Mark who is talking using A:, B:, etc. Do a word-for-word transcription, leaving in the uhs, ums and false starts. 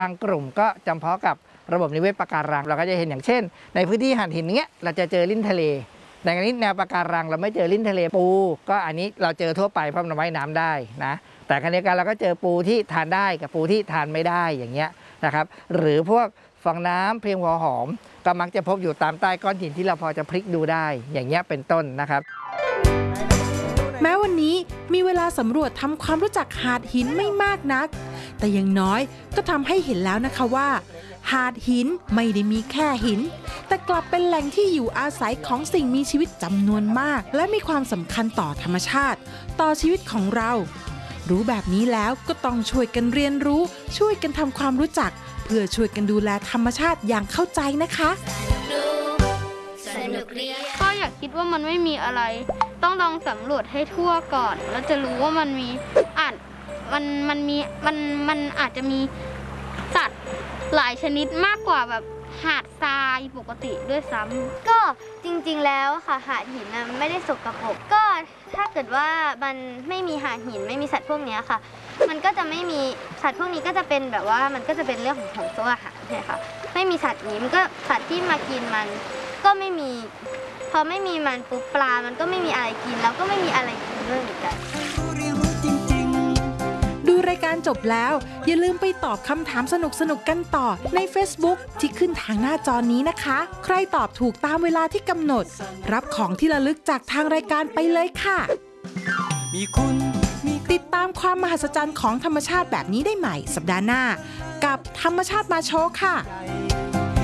A: บางกลุ่มก็จำเพาะกับระบบนิเวศปะการังเราก็จะเห็นอย่างเช่นในพื้นที่หาดหินเนี้ยเราจะเจอลิ้นทะเลในกรณีแนวปะการังเราไม่เจอลิ้นทะเลปูก็อันนี้เราเจอทั่วไปเพราะมันว่ายน้ำได้นะแต่ขณะเดียวกันเราก็เจอปูที่ทานได้กับปูที่ทานไม่ได้อย่างเงี้ยนะครับหรือพวกฟองน้ำเพลียงหัวหอมก็มักจะพบอยู่ตามใต้ก้อนหินที่เราพอจะพลิกดูได้อย่างเงี้ยเป็นต้นนะครับ
B: แม้วันนี้มีเวลาสำรวจทำความรู้จักหาดหินไม่มากนักแต่อย่างน้อยก็ทำให้เห็นแล้วนะคะว่าหาดหินไม่ได้มีแค่หินแต่กลับเป็นแหล่งที่อยู่อาศัยของสิ่งมีชีวิตจำนวนมากและมีความสำคัญต่อธรรมชาติต่อชีวิตของเรารู้แบบนี้แล้วก็ต้องช่วยกันเรียนรู้ช่วยกันทำความรู้จักเพื่อช่วยกันดูแลธรรมชาติอย่างเข้าใจนะคะ
C: ก็อยากคิดว่ามันไม่มีอะไรต้องลองสำรวจให้ทั่วก่อนแล้วจะรู้ว่ามันมีอาจมันมันมีมันมันอาจจะมีสัตว์หลายชนิดมากกว่าแบบหาดทรายปกติด้วยซ้ำ
D: ก็จริงๆแล้วค่ะหาดหินนะไม่ได้สกปรกก็ถ้าเกิดว่ามันไม่มีหาดหินไม่มีสัตว์พวกนี้ค่ะมันก็จะไม่มีสัตว์พวกนี้ก็จะเป็นแบบว่ามันก็จะเป็นเรื่องของของโซ่อาหารใช่ค่ะไม่มีสัตว์นี้มันก็สัตว์ที่มากินมันก็ไม่มีพอไม่มีมันปุ๊บปลามันก็ไม่มีอะไรกินแล้วก็ไม่มีอะไรกินด้วยเหมือนกัน
B: ดูรายการจบแล้วอย่าลืมไปตอบคำถามสนุกๆกันต่อใน Facebook ที่ขึ้นทางหน้าจอนี้นะคะใครตอบถูกตามเวลาที่กำหนดรับของที่ระลึกจากทางรายการไปเลยค่ะมีคุณติดตามความมหัศจรรย์ของธรรมชาติแบบนี้ได้ใหม่สัปดาห์หน้ากับธรรมชาติมาโชว์ค่ะ